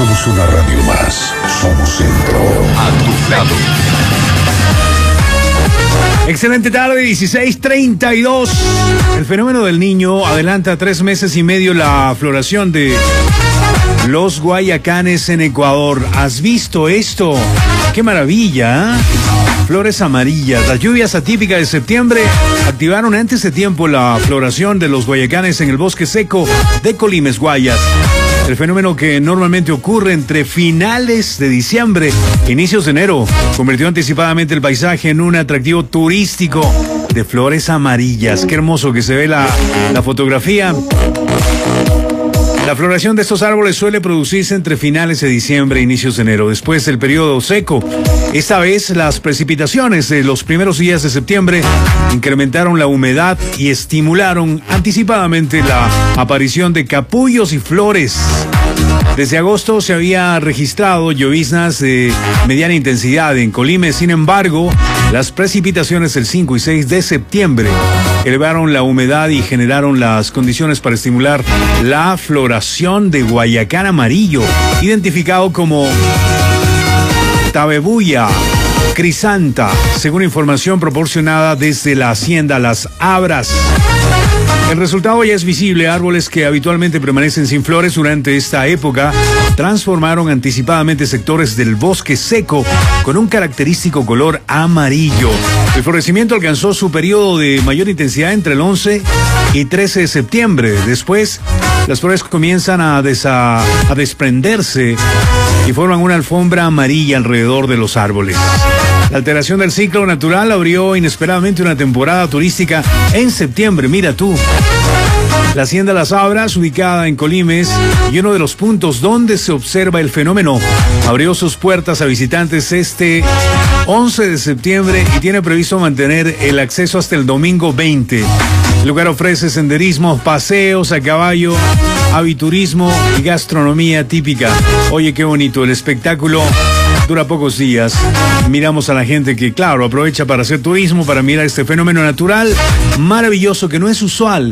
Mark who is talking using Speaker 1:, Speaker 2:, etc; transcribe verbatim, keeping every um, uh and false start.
Speaker 1: somos una radio más. Somos Centro.
Speaker 2: A tu lado.
Speaker 3: Excelente tarde, dieciséis treinta y dos. El fenómeno del niño adelanta tres meses y medio la floración de los guayacanes en Ecuador. ¿Has visto esto? ¡Qué maravilla! ¿Eh? Flores amarillas. Las lluvias atípicas de septiembre activaron antes de tiempo la floración de los guayacanes en el bosque seco de Colimes, Guayas. El fenómeno, que normalmente ocurre entre finales de diciembre e inicios de enero, convirtió anticipadamente el paisaje en un atractivo turístico de flores amarillas. Qué hermoso que se ve la, la fotografía. La floración de estos árboles suele producirse entre finales de diciembre e inicios de enero, después del periodo seco. Esta vez, las precipitaciones de los primeros días de septiembre incrementaron la humedad y estimularon anticipadamente la aparición de capullos y flores. Desde agosto se había registrado lloviznas de mediana intensidad en Colimes. Sin embargo, las precipitaciones del cinco y seis de septiembre elevaron la humedad y generaron las condiciones para estimular la floración de guayacán amarillo, identificado como Tabebuya crisanta, según información proporcionada desde la hacienda Las Abras. El resultado ya es visible. Árboles que habitualmente permanecen sin flores durante esta época transformaron anticipadamente sectores del bosque seco con un característico color amarillo. El florecimiento alcanzó su periodo de mayor intensidad entre el once y trece de septiembre. Después, las flores comienzan a, desa- a desprenderse y forman una alfombra amarilla alrededor de los árboles. La alteración del ciclo natural abrió inesperadamente una temporada turística en septiembre. Mira tú. La hacienda Las Abras, ubicada en Colimes y uno de los puntos donde se observa el fenómeno, abrió sus puertas a visitantes este once de septiembre y tiene previsto mantener el acceso hasta el domingo veinte. El lugar ofrece senderismo, paseos a caballo, aviturismo y gastronomía típica. Oye, qué bonito. El espectáculo dura pocos días. Miramos a la gente que, claro, aprovecha para hacer turismo, para mirar este fenómeno natural maravilloso que no es usual